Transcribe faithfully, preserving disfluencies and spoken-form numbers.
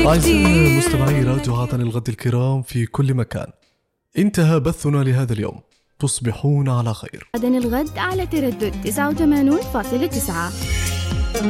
أعزائي مستمعي راديو عدن الغد الكرام في كل مكان، انتهى بثنا لهذا اليوم، تصبحون على خير. عدن الغد على تردد تسعة وثمانين فاصلة تسعة.